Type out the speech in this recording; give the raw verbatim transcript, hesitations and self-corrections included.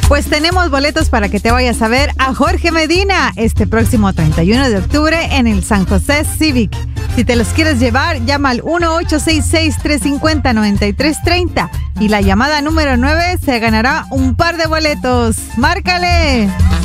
Pues tenemos boletos para que te vayas a ver a Jorge Medina este próximo treinta y uno de octubre en el San José Civic. Si te los quieres llevar, llama al uno ocho seis seis, tres cinco cero, nueve tres tres cero y la llamada número nueve se ganará un par de boletos. ¡Márcale!